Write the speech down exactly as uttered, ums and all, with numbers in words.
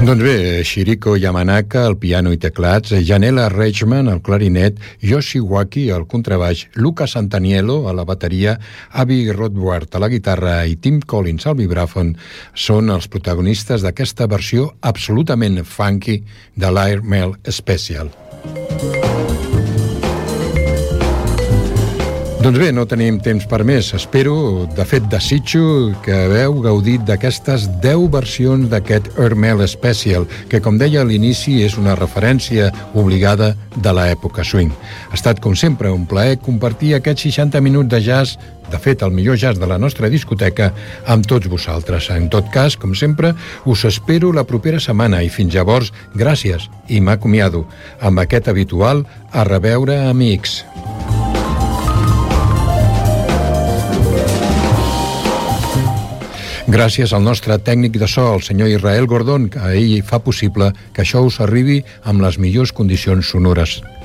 Doncs bé, Shiriko Yamanaka al piano i teclats, Janela Reichman al clarinet, Yoshi Waki al contrabaix, Luca Santaniello a la bateria, Avi Rothbard a la guitarra i Tim Collins al vibràfon són els protagonistes d'aquesta versió absolutament funky de l'Air Mail Special. Doncs bé, no tenim temps per més. Espero, de fet, desitjo que hagueu gaudit d'aquestes deu versions d'aquest Airmail Special, que, com deia a l'inici, és una referència obligada de l'època swing. Ha estat, com sempre, un plaer compartir aquests seixanta minuts de jazz, de fet, el millor jazz de la nostra discoteca, amb tots vosaltres. En tot cas, com sempre, us espero la propera setmana i fins llavors, gràcies, i m'acomiado amb aquest habitual a reveure, amics. Gràcies al nostre tècnic de so, el senyor Israel Gordon, que ell fa possible que això us arribi amb les millors condicions sonores.